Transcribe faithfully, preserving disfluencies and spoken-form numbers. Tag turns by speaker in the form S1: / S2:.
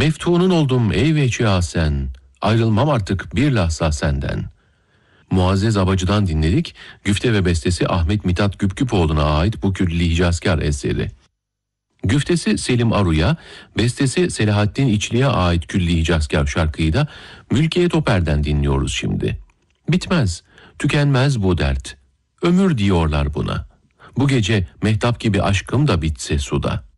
S1: Meftunun oldum ey veçi sen, ayrılmam artık bir lahza senden. Muazzez Abacı'dan dinledik. Güfte ve bestesi Ahmet Mithat Güpgüpoğlu'na ait bu Külli Hicazkar eseri. Güftesi Selim Aru'ya, bestesi Selahattin İçli'ye ait Külli Hicazkar şarkıyı da Mülkiye Toper'den dinliyoruz şimdi. Bitmez, tükenmez bu dert. Ömür diyorlar buna. Bu gece mehtap gibi aşkım da bitse suda.